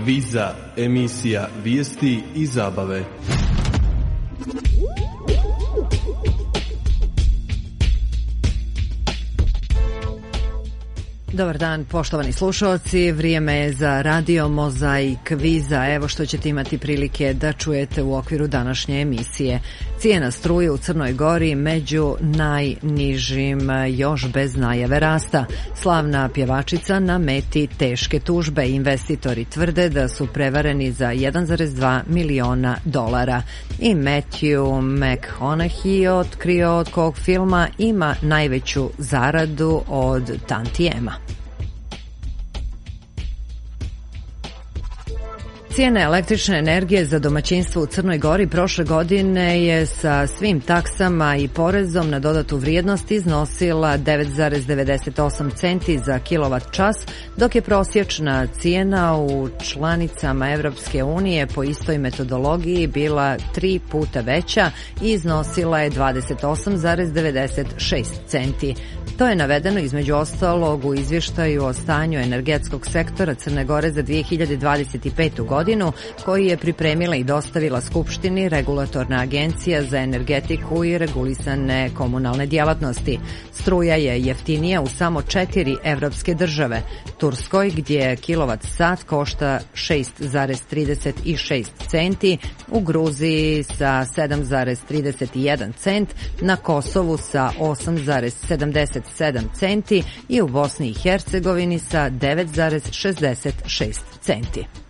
Kviza, emisija vijesti i zabave. Dobar dan, poštovani slušalci, vrijeme je za Radio Mozaik Kviza. Evo što ćete imati prilike da čujete u okviru današnje emisije. Cijena struje u Crnoj Gori među najnižim, još bez najave rasta. Slavna pjevačica na meti teške tužbe. Investitori tvrde da su prevareni za 1,2 miliona dolara. I Matthew McConaughey otkrio od kog filma ima najveću zaradu od tantijema. Cijena električne energije za domaćinstvo u Crnoj Gori prošle godine je sa svim taksama i porezom na dodatu vrijednost iznosila 9,98 centi za kilovat čas, dok je prosječna cijena u članicama Evropske unije po istoj metodologiji bila 3 puta veća i iznosila je 28,96 centi. To je navedeno između ostalog u izvještaju o stanju energetskog sektora Crne Gore za 2025. godinu, koji je pripremila i dostavila Skupštini Regulatorna agencija za energetiku i regulisane komunalne djelatnosti. Struja je jeftinija u samo 4 evropske države. Turskoj, gdje kilovat sat košta 6,36 centi, u Gruziji sa 7,31 cent, na Kosovu sa 8,77 centi i u Bosni i Hercegovini sa 9,66 centi.